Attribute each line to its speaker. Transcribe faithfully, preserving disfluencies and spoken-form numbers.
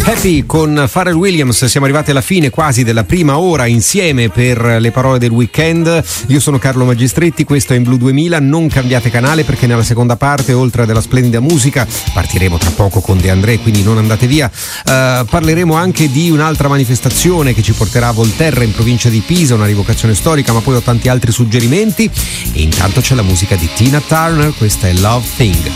Speaker 1: Happy con Pharrell Williams. Siamo arrivati alla fine quasi della prima ora insieme per le parole del weekend. Io sono Carlo Magistretti, questo è In Blu duemila. Non cambiate canale perché nella seconda parte, oltre a della splendida musica, partiremo tra poco con De André, quindi non andate via. Uh, parleremo anche di un'altra manifestazione che ci porterà a Volterra in provincia di Pisa, una rivocazione storica, ma poi ho tanti altri suggerimenti. E intanto c'è la musica di Tina Turner, questa è Love Thing.